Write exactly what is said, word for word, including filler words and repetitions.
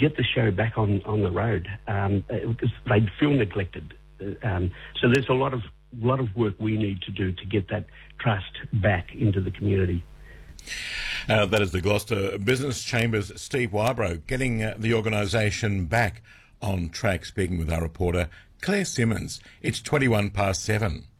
get the show back on, on the road, um, because they feel neglected. Um, so there's a lot of lot of work we need to do to get that trust back into the community. Uh, that is the Gloucester Business Chamber's Steve Wybrow getting uh, the organisation back on track, speaking with our reporter Claire Simmons. It's twenty-one past seven.